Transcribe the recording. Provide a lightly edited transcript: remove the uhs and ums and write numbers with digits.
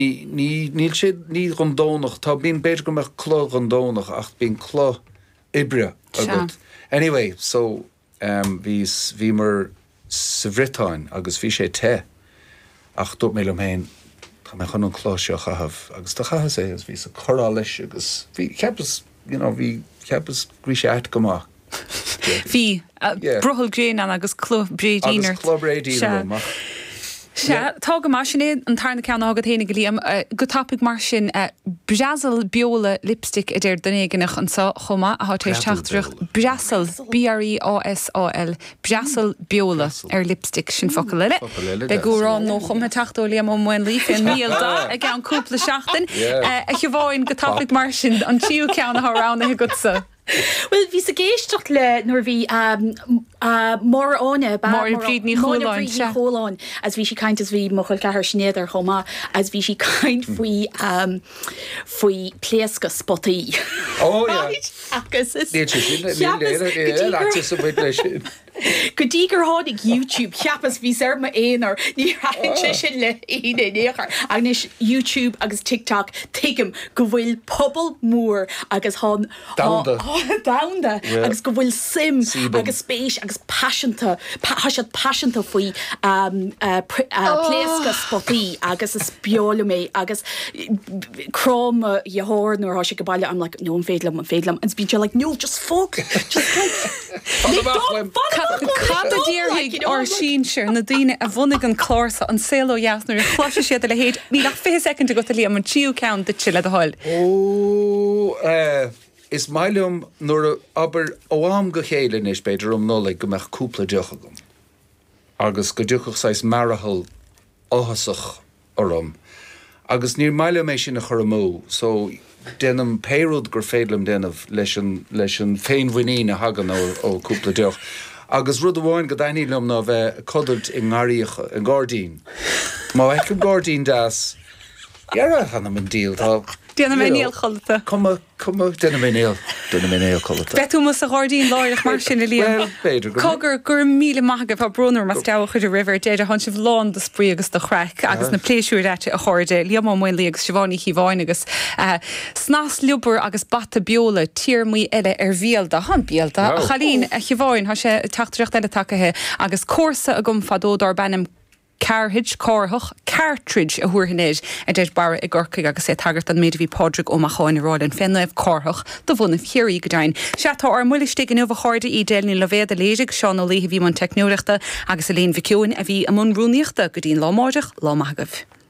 Ní rondónach tá bín beidir go meach cló rondónach ach bín cló ibre agat. Anyway, so bhí mar sa Bhritáin agus bhí sé te ach dúirt mé héin tá mé chun an chló seo chahabh agus tá chaithe sé agus bhí sa chorá leis agus bhí ceapas grí sé ait gomach. Bhí brothal gréan agus cló brédínar. Agus cló brédínar tá go mar sin an tarna ceanna agad héna go líam go tapig mar sin Brazil biola lipstick idir dennéigenach an sa chuma a hátééis teachtarach Brazil BREASAL Brazil biola lipstick sin focail leile. Be gúrán nó chum teachtó líam ó muin líf in míalda a g an cúpla seachtain a bháin go tapig mar sin an tíú ceanna thrána gutsa. Well, bhí sa géisteach le nuair bhí mór óna Mór bríd ní choláin as bhí si caint as bhí mochail cethir snéadar chomá as bhí si caint faoi pléasca spotaí. Agus go dtí gur tháinig YouTube cheapas bhí ma éonar ní raitse sin le néchar agus YouTube agus TikTok tuigim go bhfuil pobl mór agus damda agus go bhfuil sim agus spéis agus passionanta faoi pléasca spotaí agus is beola mé agus crom dheór nuair há sé go bailile am like no an féadlam and be like no just fuck Cadíirthaigh ar sin seir na daine a bhunig an chlársa an céó jaasnar a chláise siad le héad ní nach 5 second go líam an tíú count de chiile a háil. Is mailum nuair aber óam go chéile is beidir nóla go meach cúpla deocha gom. Agus go deochach sais marahol óhasach orm. Agus níor mailum é sin a chur mó, so denam péród gur féadlam denmh leis an féinmhaoine a hagan ó cúpla deoch. Agus rud amháin go daoílumm ná bheith codairt i ngáiríocha an Gárdín. Má ag go Gárdín das, Gearra hanam an díal tá. Déanam mé níl choilta. Cuma déanam mé níl choilta. Betú mas a Gárdín láirich mar sin na líam. Cogur gur míle maithagah a brúnar mas teach chuidir river déidir hon sibh lán de sprí agus de chreic agus na pléisiúirte a chuirde líam móin lí agus Siobhánaí Híbháin agus snás liúbar agus bata biola tír muí eile bhíalda han bíalda a chalín a Híbháin há sé teachtareacht eile takethe agus cósa a gom fadódar bennim cartridge cartridge a thuairhinnéid a déir bara i gcorcaigh agus sé tagart an méidir bhí pádraigh ó mááin aráil an fennaibh córthach do bhunah chiaí go dain. Seatá ar muiliste an nuh háirde í déilní le bhéad a léisigh seán ó léthe bhí man technúireachta agus a léon bhiciúin a bhí am rúníochta go dtíon lámáideach lámathagah.